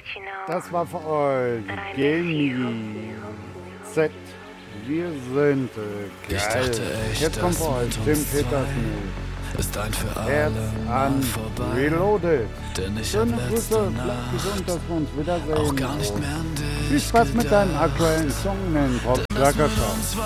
Das war für euch Genie Z. Wir sind Ich geil. dachte echt, Jetzt kommt das für euch mit Tim uns Petersmith. ist ein für Herz alle Mal an vorbei. Reloaded. Denn ich hab Schöne letzte Grüße, bleibt gesund, Nacht dass wir uns wiedersehen. auch gar nicht mehr an dich Viel Spaß mit deinem gedacht. aktuellen Song, den Rob Denn das mit Zuckerschau. uns